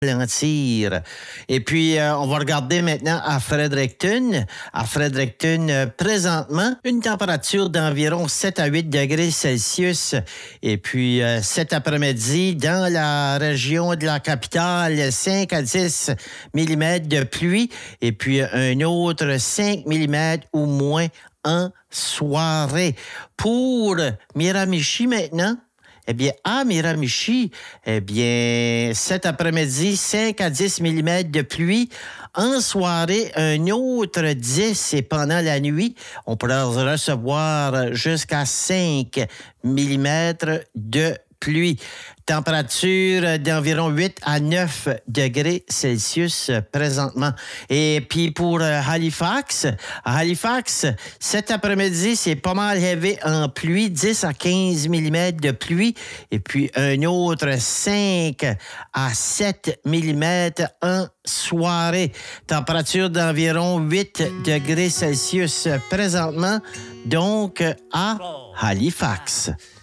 ralentir. Et puis, on va regarder maintenant à Fredericton. À Fredericton, présentement, une température d'environ 7 à 8 degrés Celsius. Et puis, cet après-midi, dans la région de la capitale, 5 à 10 mm de pluie. Et puis, un autre 5 mm ou moins en soirée. Pour Miramichi maintenant, eh bien, à Miramichi, eh bien, cet après-midi, 5 à 10 mm de pluie. En soirée, un autre 10 et pendant la nuit, on pourra recevoir jusqu'à 5 mm de pluie. Température d'environ 8 à 9 degrés Celsius présentement. Et puis pour Halifax, cet après-midi, c'est pas mal élevé en pluie, 10 à 15 mm de pluie. Et puis un autre 5 à 7 mm en soirée. Température d'environ 8 degrés Celsius présentement, donc à Halifax.